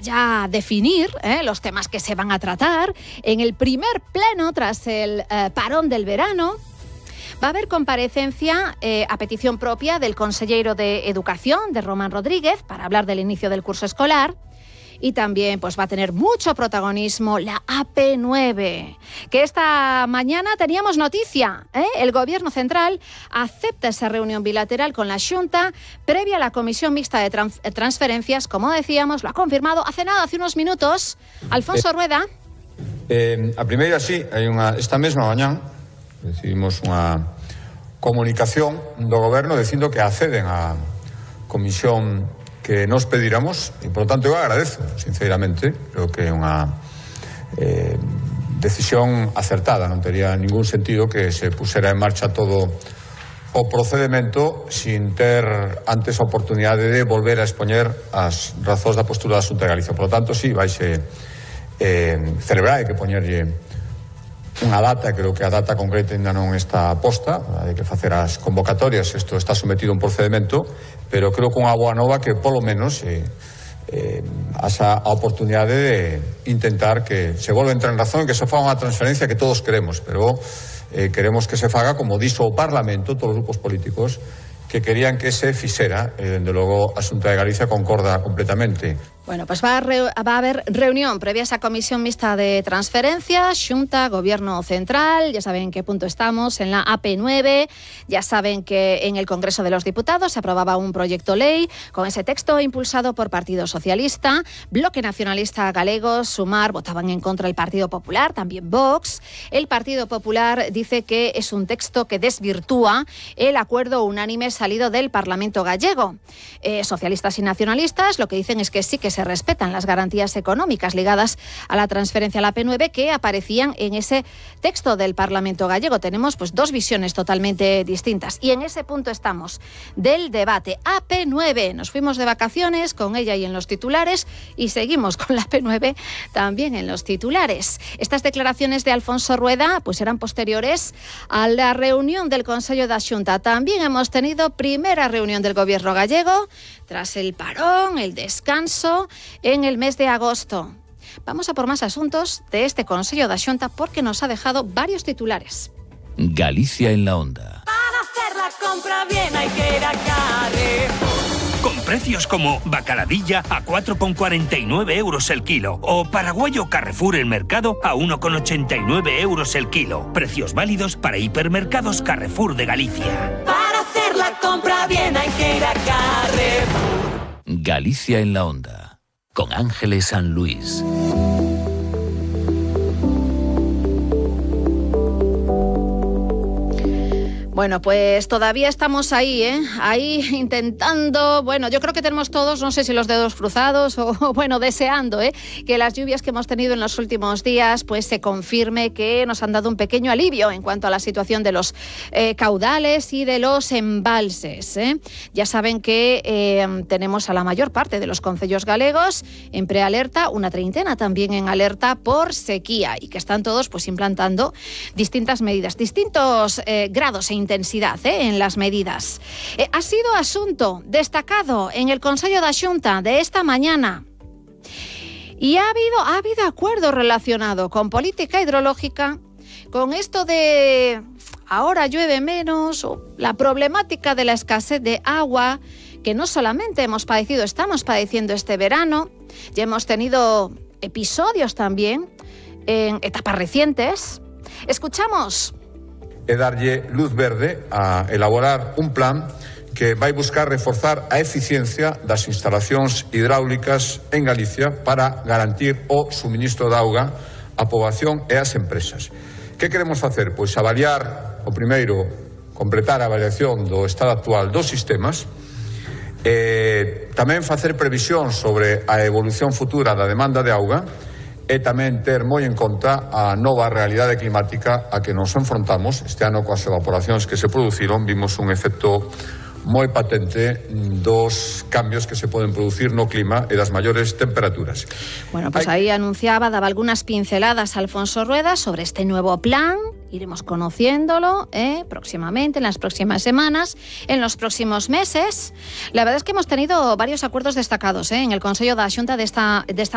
ya a definir los temas que se van a tratar en el primer pleno tras el parón del verano. Va a haber comparecencia a petición propia del consellero de Educación, de Román Rodríguez, para hablar del inicio del curso escolar. Y también pues va a tener mucho protagonismo la AP9, que esta mañana teníamos noticia. El Gobierno central acepta esa reunión bilateral con la Xunta previa a la Comisión Mixta de Transferencias. Como decíamos, lo ha confirmado hace unos minutos, Alfonso Rueda. A primeira sí, esta mesma mañá recibimos unha comunicación do Goberno dicindo que acceden á comisión que nos pediramos, e, por lo tanto, eu agradezo, sinceramente. Creo que é unha decisión acertada. Non tería ningún sentido que se pusera en marcha todo o procedimento sin ter antes a oportunidade de volver a expoñer as razóns da postura da Xunta de Galicia. Por lo tanto, sí, vaise celebrar, hai que poñerlle unha data. Creo que a data concreta ainda non está posta, hai que facer as convocatorias. Isto está sometido a un procedimento, pero creo que unha boa nova que polo menos haxa a oportunidade de intentar que se volva a entrar en razón e que se faga unha transferencia que todos queremos, pero queremos que se faga como dixo o Parlamento, todos os grupos políticos que querían que se fixera, dende logo a Xunta de Galicia concorda completamente. Bueno, pues va a haber reunión previa a esa Comisión Mixta de Transferencias, Xunta, Gobierno Central. Ya saben en qué punto estamos, en la AP9. Ya saben que en el Congreso de los Diputados se aprobaba un proyecto ley con ese texto impulsado por Partido Socialista, Bloque Nacionalista Galego, Sumar, votaban en contra el Partido Popular, también Vox. El Partido Popular dice que es un texto que desvirtúa el acuerdo unánime salido del Parlamento gallego. Socialistas y nacionalistas lo que dicen es que sí que se respetan las garantías económicas ligadas a la transferencia a la AP9 que aparecían en ese texto del Parlamento gallego. Tenemos pues dos visiones totalmente distintas y en ese punto estamos del debate. AP9, nos fuimos de vacaciones con ella y en los titulares y seguimos con la AP9 también en los titulares. Estas declaraciones de Alfonso Rueda pues eran posteriores a la reunión del Consello da Xunta. También hemos tenido primera reunión del Gobierno gallego tras el parón, el descanso en el mes de agosto. Vamos a por más asuntos de este Consello da Xunta porque nos ha dejado varios titulares. Galicia en la onda. Para hacer la compra bien hay que ir a Carrefour. Con precios como bacaladilla a 4,49 euros el kilo o paraguayo Carrefour el mercado a 1,89 euros el kilo. Precios válidos para hipermercados Carrefour de Galicia. Para hacer la compra bien hay que ir a Carrefour. Galicia en la onda, con Ángeles San Luis. Bueno, pues todavía estamos ahí, ahí intentando, bueno, yo creo que tenemos todos, no sé si los dedos cruzados o bueno, deseando, que las lluvias que hemos tenido en los últimos días, pues se confirme que nos han dado un pequeño alivio en cuanto a la situación de los caudales y de los embalses. Ya saben que tenemos a la mayor parte de los concellos galegos en prealerta, una treintena también en alerta por sequía y que están todos pues implantando distintas medidas, distintos grados e intensidad en las medidas. Ha sido asunto destacado en el Consello da Xunta de esta mañana y ha habido acuerdo relacionado con política hidrológica, con esto de ahora llueve menos, o la problemática de la escasez de agua que no solamente hemos padecido, estamos padeciendo este verano. Ya hemos tenido episodios también en etapas recientes. Escuchamos. E darlle luz verde a elaborar un plan que vai buscar reforzar a eficiencia das instalacións hidráulicas en Galicia para garantir o suministro de auga á poboación e ás empresas. Que queremos facer? Pois avaliar, o primeiro, completar a avaliación do estado actual dos sistemas, tamén facer previsión sobre a evolución futura da demanda de auga e tamén ter moi en conta a nova realidade climática a que nos enfrontamos. Este ano, coas evaporacións que se produciron, vimos un efecto moi patente dos cambios que se poden producir no clima e das maiores temperaturas. Bueno, pues ahí anunciaba, daba algunas pinceladas Alfonso Rueda sobre este nuevo plan. Iremos conociéndolo próximamente, en las próximas semanas, en los próximos meses. La verdad es que hemos tenido varios acuerdos destacados en el Consello da Xunta de esta